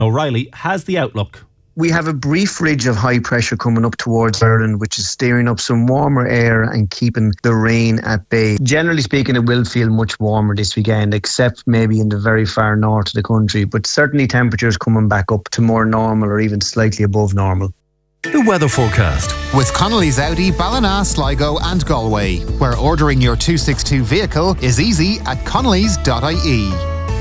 O'Reilly has the outlook. We have a brief ridge of high pressure coming up towards Ireland, which is steering up some warmer air and keeping the rain at bay. Generally speaking, it will feel much warmer this weekend, except maybe in the very far north of the country. But certainly temperatures coming back up to more normal or even slightly above normal. The weather forecast with Connolly's Audi, Ballina, Sligo and Galway, where ordering your 262 vehicle is easy at connolly's.ie.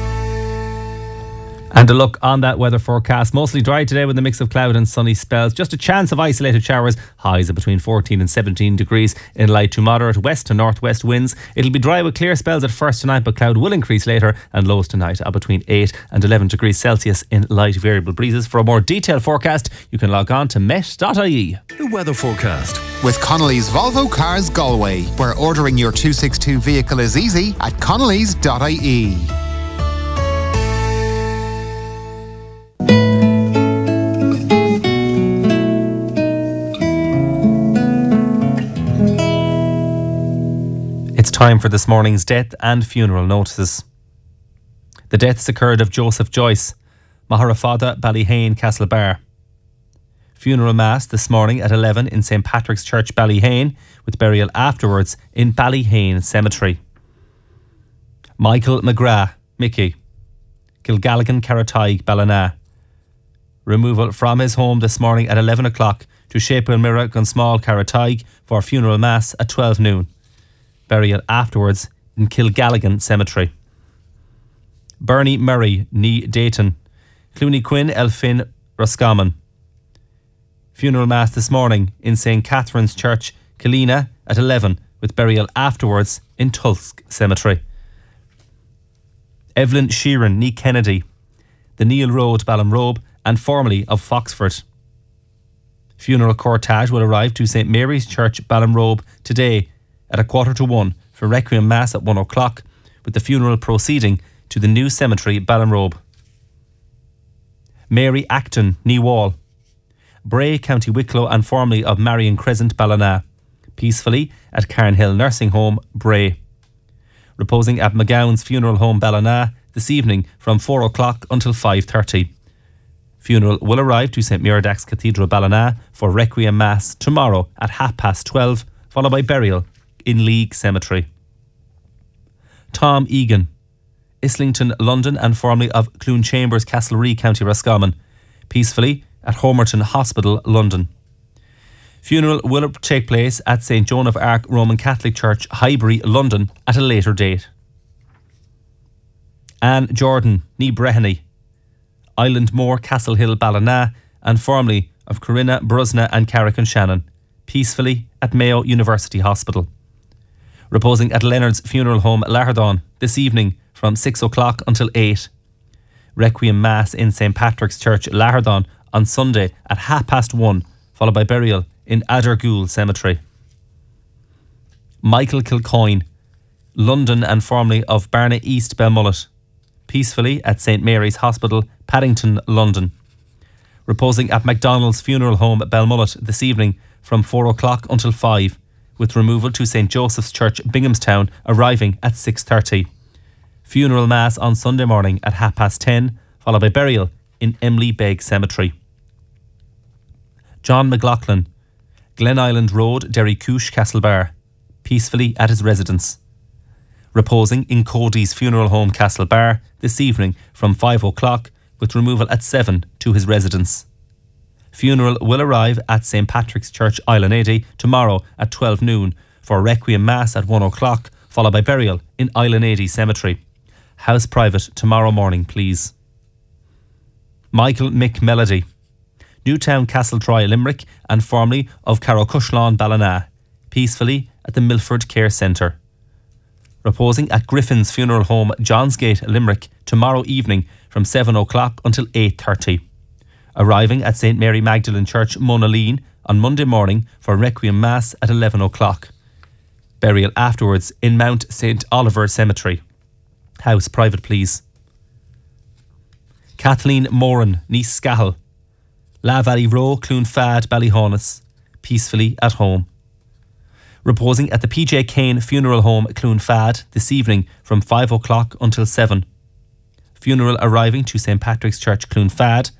And a look on that weather forecast. Mostly dry today with a mix of cloud and sunny spells. Just a chance of isolated showers. Highs of between 14 and 17 degrees in light to moderate west to northwest winds. It'll be dry with clear spells at first tonight, but cloud will increase later, and lows tonight are between 8 and 11 degrees Celsius in light variable breezes. For a more detailed forecast, you can log on to met.ie. The weather forecast with Connolly's Volvo Cars Galway, where ordering your 262 vehicle is easy at connolly's.ie. It's time for this morning's death and funeral notices. The deaths occurred of Joseph Joyce, Maharafada, Ballyhane, Castlebar. Funeral mass this morning at 11 in St Patrick's Church, Ballyhane, with burial afterwards in Ballyhane Cemetery. Michael McGrath, Mickey, Kilgalligan, Carrataig, Ballina. Removal from his home this morning at 11 o'clock to Shapel Mirror, Gunsmall, Carrataig for funeral mass at 12 noon. Burial afterwards in Kilgalligan Cemetery. Bernie Murray, Nee Dayton. Clooney Quinn, Elfin, Roscommon. Funeral mass this morning in St Catherine's Church, Killina at 11, with burial afterwards in Tulsk Cemetery. Evelyn Sheeran, Nee Kennedy. The Neil Road, Ballinrobe, and formerly of Foxford. Funeral cortege will arrive to St Mary's Church, Ballinrobe today at 1:45 for Requiem Mass at 1 o'clock, with the funeral proceeding to the new cemetery, Ballinrobe. Mary Acton, Nee Wall. Bray, County Wicklow, and formerly of Marion Crescent, Ballina. Peacefully at Carnhill Nursing Home, Bray. Reposing at McGowan's Funeral Home, Ballina, this evening from 4 o'clock until 5:30. Funeral will arrive to St Muiredax Cathedral, Ballina for Requiem Mass tomorrow at 12:30, followed by burial in League Cemetery. Tom Egan, Islington, London, and formerly of Clune Chambers, Castlereagh, County Roscommon. Peacefully at Homerton Hospital, London. Funeral will take place at St Joan of Arc Roman Catholic Church, Highbury, London at a later date. Anne Jordan, Nee Breheny. Island Moor, Castle Hill, Ballina, and formerly of Corinna, Brusna and Carrick and Shannon. Peacefully at Mayo University Hospital. Reposing at Leonard's Funeral Home, Laherdon, this evening from 6 o'clock until 8. Requiem Mass in St Patrick's Church, Laherdon on Sunday at 1:30, followed by burial in Adergool Cemetery. Michael Kilcoyne, London, and formerly of Barna East, Belmullet. Peacefully at St Mary's Hospital, Paddington, London. Reposing at MacDonald's Funeral Home, Belmullet this evening from 4 o'clock until 5, with removal to St Joseph's Church, Binghamstown, arriving at 6:30. Funeral Mass on Sunday morning at 10:30, followed by burial in Emily Beg Cemetery. John McLaughlin, Glen Island Road, Derrycoosh, Castlebar. Peacefully at his residence. Reposing in Cody's Funeral Home, Castlebar, this evening from 5 o'clock, with removal at 7 to his residence. Funeral will arrive at St Patrick's Church, Islanady, tomorrow at 12 noon for Requiem Mass at 1 o'clock, followed by burial in Islanady Cemetery. House private tomorrow morning, please. Michael Mick Melody, Newtown Castletroy, Limerick, and formerly of Carrocushlawn, Ballina. Peacefully at the Milford Care Centre. Reposing at Griffin's Funeral Home, Johnsgate, Limerick, tomorrow evening from 7 o'clock until 8:30. Arriving at St Mary Magdalene Church, Monaleen, on Monday morning for Requiem Mass at 11 o'clock. Burial afterwards in Mount St Oliver Cemetery. House private, please. Kathleen Moran, Niece Scahill. La Valley Row, Cloonfad, Ballyhaunis. Peacefully at home. Reposing at the PJ Kane Funeral Home, Cloonfad, this evening from 5 o'clock until 7. Funeral arriving to St Patrick's Church, Clonfad.